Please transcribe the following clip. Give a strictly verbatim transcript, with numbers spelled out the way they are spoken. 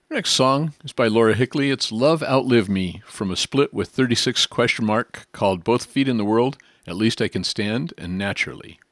Our next song is by Laura Hickley. It's Love Outlive Me from a split with thirty-six question mark called Both Feet in the World, At Least I Can Stand, and Naturally.